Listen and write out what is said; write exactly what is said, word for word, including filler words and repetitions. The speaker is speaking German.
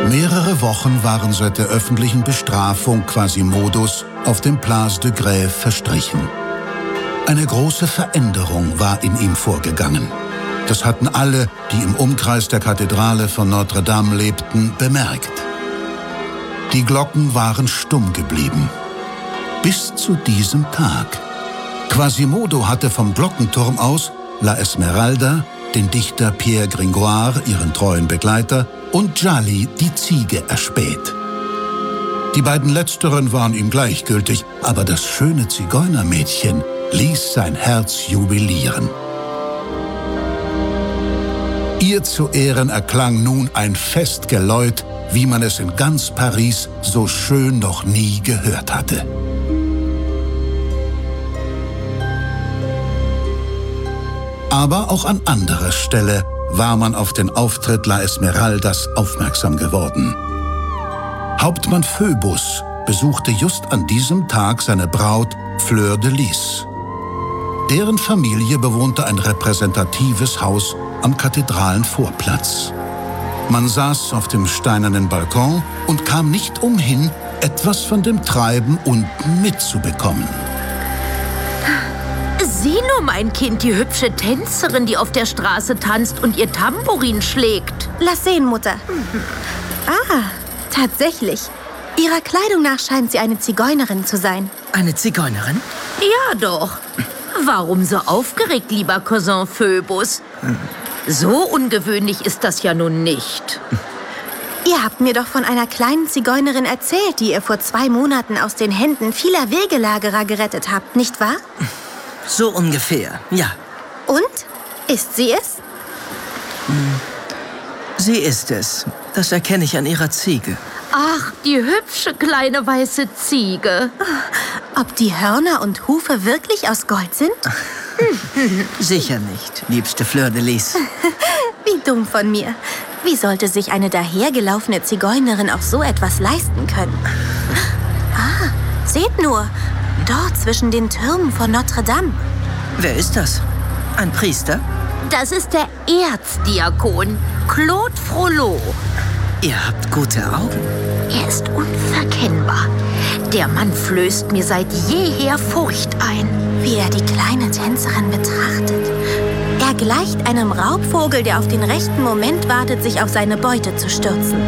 Mehrere Wochen waren seit der öffentlichen Bestrafung Quasimodos auf dem Place de Grève verstrichen. Eine große Veränderung war in ihm vorgegangen. Das hatten alle, die im Umkreis der Kathedrale von Notre-Dame lebten, bemerkt. Die Glocken waren stumm geblieben. Bis zu diesem Tag. Quasimodo hatte vom Glockenturm aus La Esmeralda, den Dichter Pierre Gringoire, ihren treuen Begleiter, und Djali, die Ziege, erspäht. Die beiden Letzteren waren ihm gleichgültig, aber das schöne Zigeunermädchen ließ sein Herz jubilieren. Ihr zu Ehren erklang nun ein Festgeläut, wie man es in ganz Paris so schön noch nie gehört hatte. Aber auch an anderer Stelle war man auf den Auftritt La Esmeraldas aufmerksam geworden. Hauptmann Phoebus besuchte just an diesem Tag seine Braut Fleur de Lis. Deren Familie bewohnte ein repräsentatives Haus am Kathedralenvorplatz. Man saß auf dem steinernen Balkon und kam nicht umhin, etwas von dem Treiben unten mitzubekommen. Sieh nur, mein Kind, die hübsche Tänzerin, die auf der Straße tanzt und ihr Tambourin schlägt. Lass sehen, Mutter. Ah, tatsächlich. Ihrer Kleidung nach scheint sie eine Zigeunerin zu sein. Eine Zigeunerin? Ja doch. Warum so aufgeregt, lieber Cousin Phoebus? So ungewöhnlich ist das ja nun nicht. Ihr habt mir doch von einer kleinen Zigeunerin erzählt, die ihr vor zwei Monaten aus den Händen vieler Wegelagerer gerettet habt, nicht wahr? So ungefähr, ja. Und? Ist sie es? Sie ist es. Das erkenne ich an ihrer Ziege. Ach, die hübsche kleine weiße Ziege. Ob die Hörner und Hufe wirklich aus Gold sind? Sicher nicht, liebste Fleur de Lis. Wie dumm von mir. Wie sollte sich eine dahergelaufene Zigeunerin auch so etwas leisten können? Ah, seht nur, dort zwischen den Türmen von Notre-Dame. Wer ist das? Ein Priester? Das ist der Erzdiakon, Claude Frollo. Ihr habt gute Augen. Er ist unverkennbar. Der Mann flößt mir seit jeher Furcht ein. Wie er die kleine Tänzerin betrachtet. Er gleicht einem Raubvogel, der auf den rechten Moment wartet, sich auf seine Beute zu stürzen.